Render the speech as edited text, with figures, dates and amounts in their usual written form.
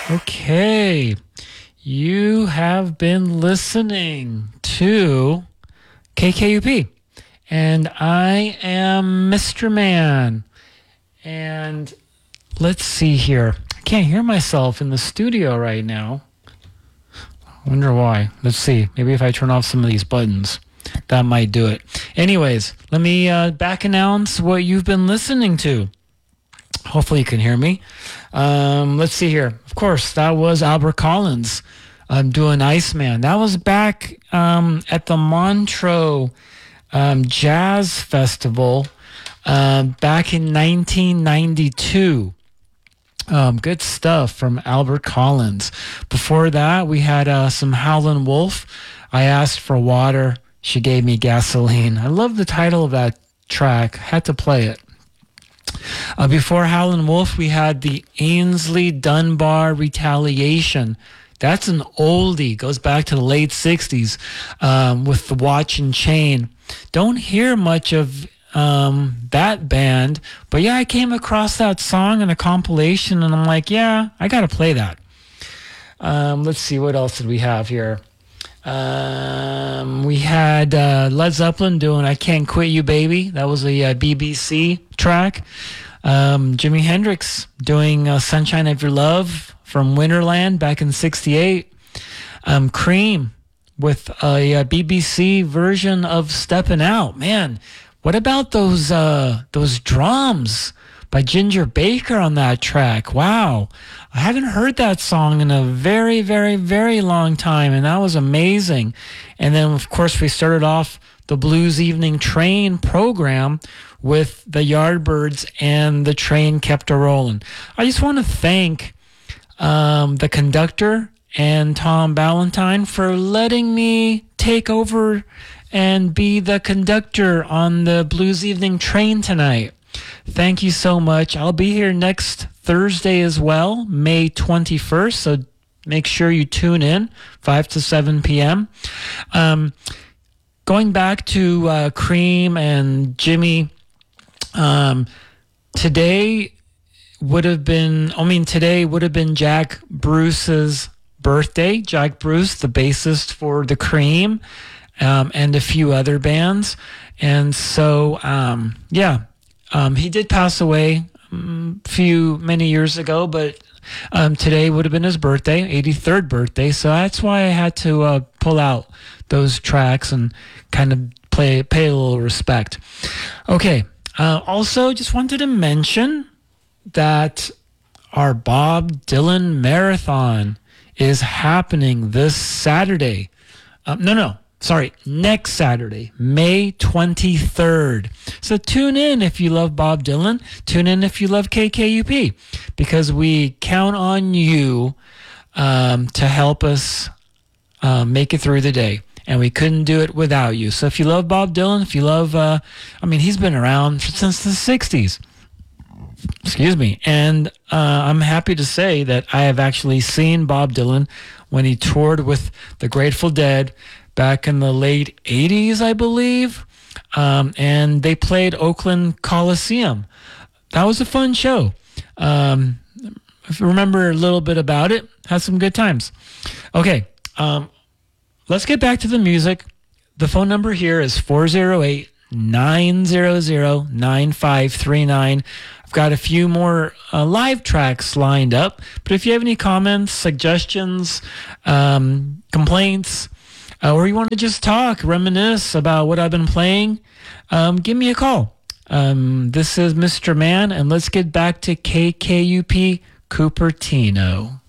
Okay, you have been listening to KKUP, and I am Mr. Man. And let's see here. I can't hear myself in the studio right now. I wonder why. Let's see. Maybe if I turn off some of these buttons, that might do it. Anyways, let me back announce what you've been listening to. Hopefully you can hear me. Let's see here. Of course, that was Albert Collins doing Iceman. That was back at the Montreux Jazz Festival back in 1992. Good stuff from Albert Collins. Before that, we had some Howlin' Wolf. I asked for water. She gave me gasoline. I love the title of that track. Had to play it. Before Howlin' Wolf, we had the Ainsley Dunbar Retaliation. That's an oldie. Goes back to the late 60s with the Watch and Chain. Don't hear much of that band, but yeah, I came across that song in a compilation, and I'm like, yeah, I got to play that. Let's see, what else did we have here? We had Led Zeppelin doing I Can't Quit You Baby. That was a BBC track. Jimi Hendrix doing Sunshine of Your Love from Winterland back in 68. Cream with a BBC version of Steppin' Out. Man, what about those drums by Ginger Baker on that track? Wow. I haven't heard that song in a very, very, very long time, and that was amazing. And then, of course, we started off the Blues Evening Train program with the Yardbirds and The Train Kept A-Rollin'. I just want to thank the conductor and Tom Ballantyne for letting me take over and be the conductor on the Blues Evening Train tonight. Thank you so much. I'll be here next Thursday as well, May 21st, so make sure you tune in, 5 to 7 p.m. Going back to Cream and Jimmy, today would have been Jack Bruce's birthday. Jack Bruce, the bassist for the Cream, and a few other bands. And so, he did pass away many years ago, but today would have been his birthday, 83rd birthday. So that's why I had to pull out those tracks and kind of pay a little respect. Okay. Also, just wanted to mention that our Bob Dylan Marathon is happening this Saturday. Next Saturday, May 23rd. So tune in if you love Bob Dylan. Tune in if you love KKUP, because we count on you to help us make it through the day. And we couldn't do it without you. So if you love Bob Dylan, if you love, he's been around since the 60s. Excuse me. And I'm happy to say that I have actually seen Bob Dylan when he toured with the Grateful Dead back in the late 80s, I believe. And they played Oakland Coliseum. That was a fun show. If you remember a little bit about it, had some good times. Okay. Let's get back to the music. The phone number here is 408-900-9539. I've got a few more live tracks lined up, but if you have any comments, suggestions, complaints, or you want to just talk, reminisce about what I've been playing, give me a call. This is Mr. Man, and let's get back to KKUP Cupertino.